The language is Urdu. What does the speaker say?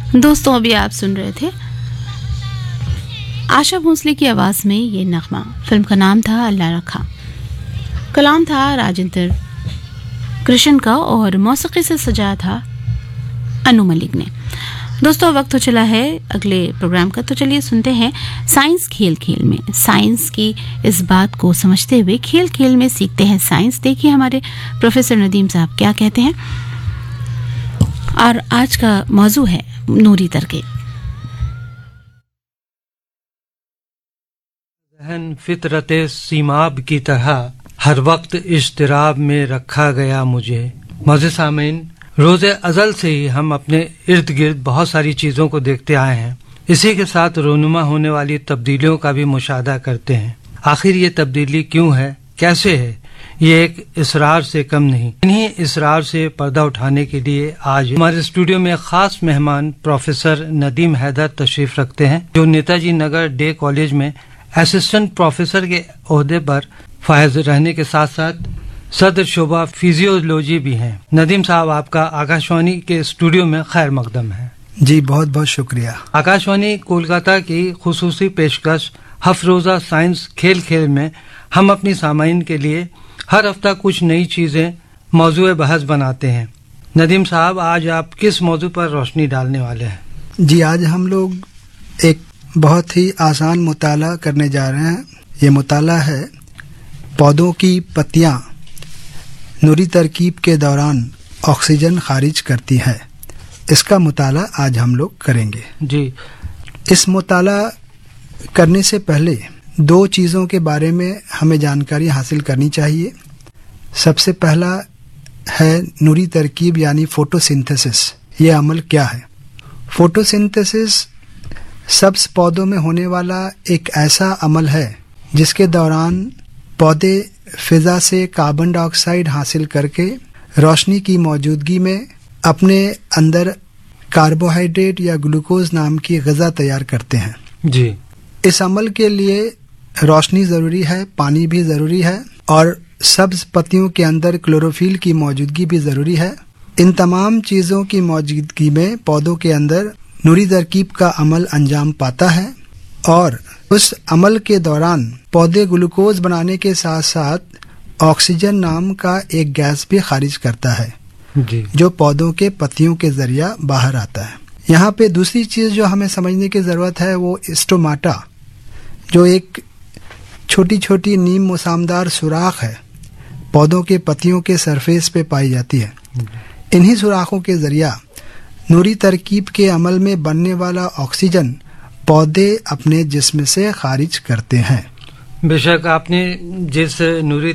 دوستوں ابھی آپ سن رہے تھے آشا بھونسلے کی آواز میں یہ نغمہ. فلم کا نام تھا اللہ رکھا. کلام تھا راجندر کرشن کا اور موسیقی سے سجایا تھا انو ملک نے. دوستوں وقت تو چلا ہے اگلے پروگرام کا، تو چلیے سنتے ہیں سائنس کھیل کھیل میں. سائنس کی اس بات کو سمجھتے ہوئے کھیل کھیل میں سیکھتے ہیں سائنس. دیکھیے ہمارے پروفیسر ندیم صاحب کیا کہتے ہیں. اور آج کا موضوع ہے نوری ترکیب. ذہن فطرت سیماب کی طرح ہر وقت اضطراب میں رکھا گیا مجھے. معزز سامعین، روز ازل سے ہی ہم اپنے ارد گرد بہت ساری چیزوں کو دیکھتے آئے ہیں. اسی کے ساتھ رونما ہونے والی تبدیلیوں کا بھی مشاہدہ کرتے ہیں. آخر یہ تبدیلی کیوں ہے، کیسے ہے، یہ ایک اسرار سے کم نہیں. انہی اسرار سے پردہ اٹھانے کے لیے آج ہمارے اسٹوڈیو میں خاص مہمان پروفیسر ندیم حیدر تشریف رکھتے ہیں، جو نیتا جی نگر ڈے کالج میں اسسٹنٹ پروفیسر کے عہدے پر فائز رہنے کے ساتھ ساتھ صدر شعبہ فزیولوجی بھی ہیں. ندیم صاحب، آپ کا آکاشوانی کے اسٹوڈیو میں خیر مقدم ہے. جی بہت بہت شکریہ. آکاشوانی کولکاتہ کی خصوصی پیشکش ہفت روزہ سائنس کھیل کھیل میں ہم اپنی سامعین کے لیے ہر ہفتہ کچھ نئی چیزیں موضوع بحث بناتے ہیں. ندیم صاحب، آج آپ کس موضوع پر روشنی ڈالنے والے ہیں؟ جی آج ہم لوگ ایک بہت ہی آسان مطالعہ کرنے جا رہے ہیں. یہ مطالعہ ہے پودوں کی پتیاں نوری ترکیب کے دوران آکسیجن خارج کرتی ہیں. اس کا مطالعہ آج ہم لوگ کریں گے. جی. اس مطالعہ کرنے سے پہلے دو چیزوں کے بارے میں ہمیں جانکاری حاصل کرنی چاہیے. سب سے پہلا ہے نوری ترکیب یعنی فوٹو سنتھسس. یہ عمل کیا ہے؟ فوٹو سنتھسس سبز پودوں میں ہونے والا ایک ایسا عمل ہے جس کے دوران پودے فضا سے کاربن ڈائی آکسائیڈ حاصل کر کے روشنی کی موجودگی میں اپنے اندر کاربوہائیڈریٹ یا گلوکوز نام کی غذا تیار کرتے ہیں. جی. اس عمل کے لیے روشنی ضروری ہے، پانی بھی ضروری ہے، اور سبز پتیوں کے اندر کلوروفل کی موجودگی بھی ضروری ہے. ان تمام چیزوں کی موجودگی میں پودوں کے اندر نوری ترکیب کا عمل انجام پاتا ہے، اور اس عمل کے دوران پودے گلوکوز بنانے کے ساتھ ساتھ آکسیجن نام کا ایک گیس بھی خارج کرتا ہے. جی. جو پودوں کے پتیوں کے ذریعہ باہر آتا ہے. یہاں پہ دوسری چیز جو ہمیں سمجھنے کی ضرورت ہے وہ اسٹوماٹا، جو ایک چھوٹی چھوٹی نیم مسامدار سوراخ ہے، پودوں کے پتیوں کے سرفیس پہ پائی جاتی ہے. انہی سوراخوں کے ذریعہ نوری ترکیب کے عمل میں بننے والا آکسیجن پودے اپنے جسم سے خارج کرتے ہیں. بے شک آپ نے جس نوری